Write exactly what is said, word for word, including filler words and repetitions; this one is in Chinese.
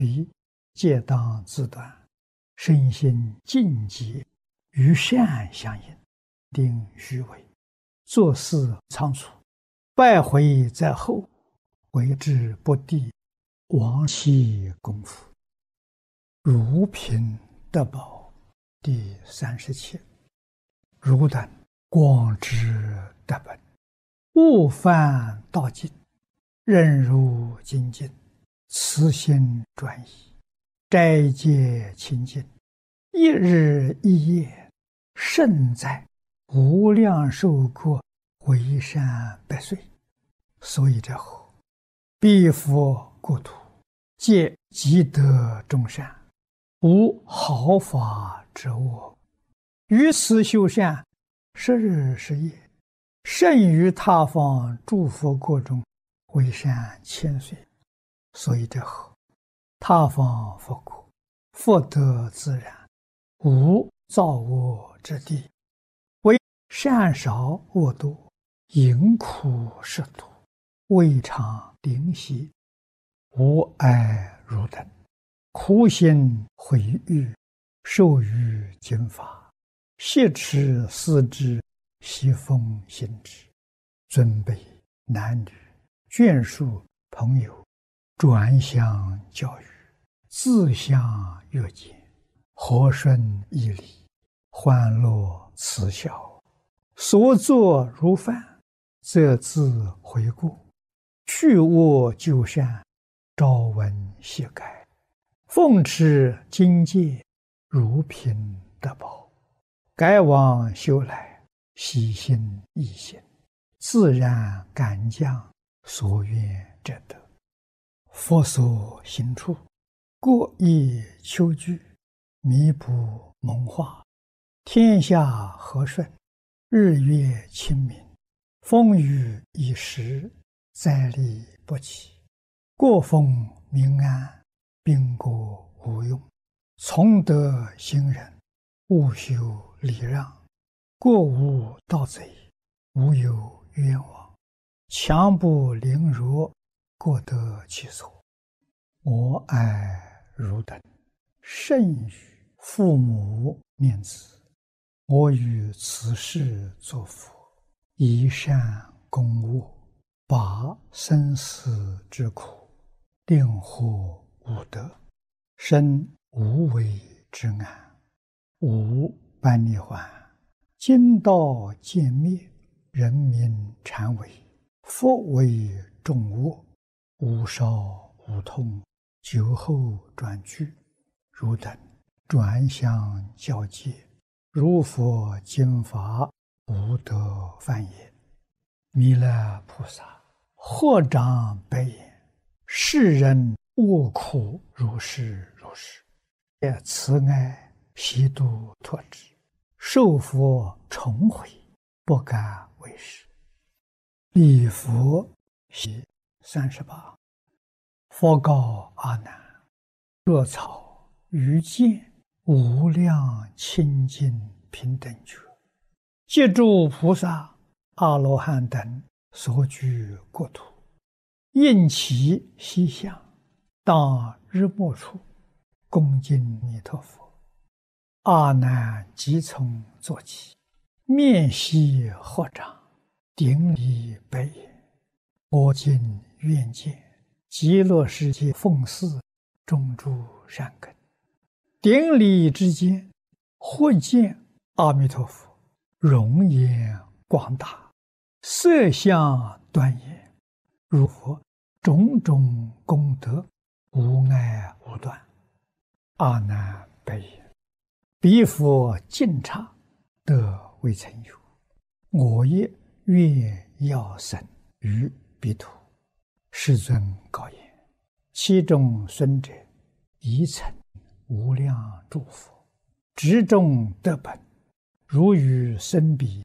彼戒当自断，身心净洁，与善相应，定虚伪，做事仓促，败毁在后，为之不第，亡其功夫。如贫得宝第三十七。汝等广知得本，勿犯道尽，任如精进，慈心专一，斋戒清净，一日一夜，胜在无量寿过回山百岁。所以者后，彼佛国土，皆积德众善，无毫发之恶。于此修善，十日十夜，胜于他方诸佛国中回山千岁。所以者后，他方佛国，福德自然，无造恶之地，为善少恶多，淫苦食毒，未尝灵犀，无碍汝等，苦心毁誉，受于经法，挟持思之，习奉行之，尊卑男女眷属朋友，转相教育，自相约见，和顺义理，欢乐慈孝，所作如饭，则自回顾，去恶就善，朝闻夕改，奉持经戒，如贫得宝，改往修来，喜心易行，自然感将所愿者得。佛所行处，过意求具，弥补蒙化，天下和顺，日月清明，风雨已时，灾利不起，国风民安，兵国无用，从德行仁，勿修礼让，过无盗贼，无有冤枉，强不凌弱，过得其所。我爱汝等，甚于父母念子，我于此世作佛，以善攻恶，拔生死之苦，令获无得，生无为之安，无般涅槃，今道渐灭，人民禅为，佛为众恶，无少无痛，酒后转去，汝等转相教戒，如佛经法，无得犯也。弥勒菩萨获长白言，世人恶苦如是如是，也慈爱悉度脱之，受佛重回，不敢为是。礼佛习三十八。佛告阿难：若草于见无量清净平等觉，借诸菩萨阿罗汉等所居国土，应其西向，当日没处，恭敬弥陀佛。阿难即从坐起，面悉合掌，顶礼白言：我今愿见极乐世界奉祀种诸善根。顶礼之间，忽见阿弥陀佛容颜广大，色相端严，如佛种种功德，无碍无断。阿难白言：彼佛净刹，得未曾有，我也愿要生于彼土。世尊告言：其中孙者，宜曾无量诸佛，执众得本，如与生彼